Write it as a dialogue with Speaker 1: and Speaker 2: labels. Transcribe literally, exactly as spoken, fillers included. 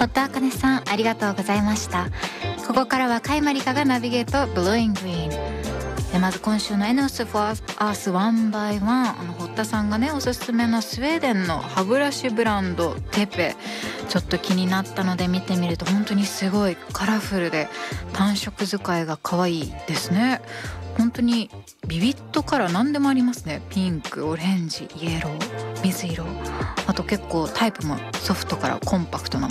Speaker 1: 堀田茜さんありがとうございました。ここからは甲斐まりかがナビゲート Blowing Green で、まず今週の エヌオス for Earth ワン by ワン、あの堀田さんがねおすすめのスウェーデンの歯ブラシブランドテペ、ちょっと気になったので見てみると本当にすごいカラフルで単色使いが可愛いですね。本当にビビットカラー何でもありますね。ピンク、オレンジ、イエロー、水色、あと結構タイプもソフトからコンパクトな